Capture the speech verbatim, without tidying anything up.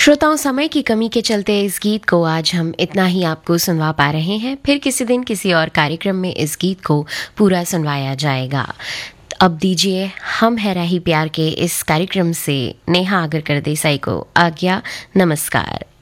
श्रोताओं, समय की कमी के चलते इस गीत को आज हम इतना ही आपको सुनवा पा रहे हैं। फिर किसी दिन किसी और कार्यक्रम में इस गीत को पूरा सुनवाया जाएगा। अब दीजिए हम है राही प्यार के इस कार्यक्रम से नेहा आगरकर देसाई को आज्ञा। नमस्कार।